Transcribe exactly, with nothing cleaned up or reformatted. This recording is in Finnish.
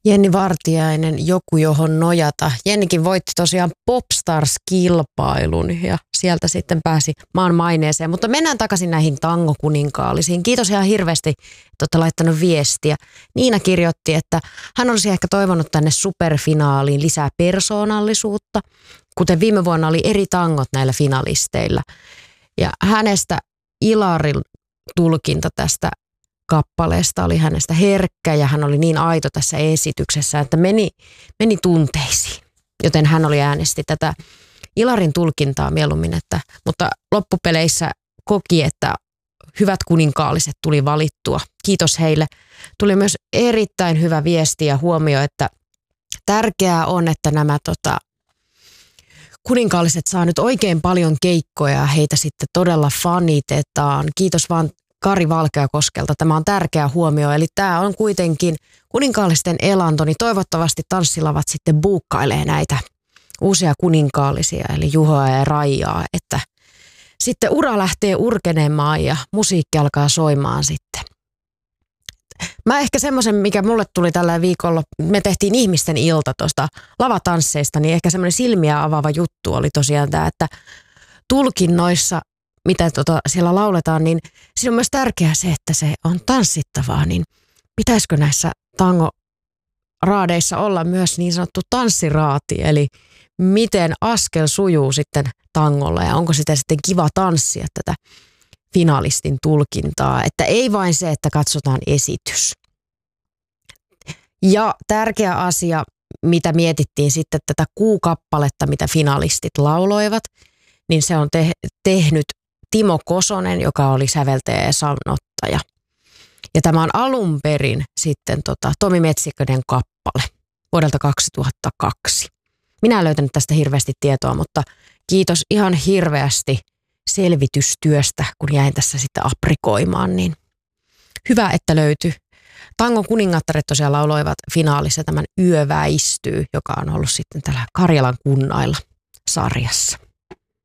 Jenni Vartiainen, Joku johon nojata. Jennikin voitti tosiaan Popstars-kilpailun ja sieltä sitten pääsi maan maineeseen. Mutta mennään takaisin näihin tangokuninkaalisiin. Kiitos ihan hirveästi, että olette laittanut viestiä. Niina kirjoitti, että hän olisi ehkä toivonut tänne superfinaaliin lisää persoonallisuutta, kuten viime vuonna oli eri tangot näillä finalisteilla. Ja hänestä Ilarin tulkinta tästä kappaleesta oli hänestä herkkä ja hän oli niin aito tässä esityksessä, että meni, meni tunteisiin. Joten hän oli äänesti tätä Ilarin tulkintaa mieluummin, että, mutta loppupeleissä koki, että hyvät kuninkaalliset tuli valittua. Kiitos heille. Tuli myös erittäin hyvä viesti ja huomio, että tärkeää on, että nämä tota, kuninkaalliset saa nyt oikein paljon keikkoja ja heitä sitten todella fanitetaan. Kiitos vaan Kari Valkeakoskelta. Tämä on tärkeä huomio. Eli tämä on kuitenkin kuninkaallisten elanto, niin toivottavasti tanssilavat sitten buukkailee näitä uusia kuninkaallisia, eli Juhoa ja Raijaa, että sitten ura lähtee urkenemaan ja musiikki alkaa soimaan sitten. Mä ehkä semmoisen, mikä mulle tuli tällä viikolla, me tehtiin ihmisten ilta tuosta lavatansseista, niin ehkä semmoinen silmiä avaava juttu oli tosiaan tämä, että tulkinnoissa, mitä tota siellä lauletaan, niin siinä on myös tärkeää se, että se on tanssittavaa, niin pitäisikö näissä tangoraadeissa olla myös niin sanottu tanssiraati, eli miten askel sujuu sitten tangolla ja onko sitä sitten kiva tanssia tätä finalistin tulkintaa, että ei vain se, että katsotaan esitys. Ja tärkeä asia, mitä mietittiin sitten tätä kuukappaletta, mitä finalistit lauloivat, niin se on te- tehnyt Timo Kosonen, joka oli säveltäjä ja sanottaja. Ja tämä on alun perin sitten tota, Tomi Metsikönen kappale vuodelta kaksituhattakaksi. Minä en löytänyt tästä hirveästi tietoa, mutta kiitos ihan hirveästi selvitystyöstä, kun jäin tässä sitten aprikoimaan, niin hyvä, että löytyi. Tangon kuningattaret tosiaan lauloivat finaalissa tämän Yö väistyy, joka on ollut sitten tällä Karjalan kunnailla sarjassa.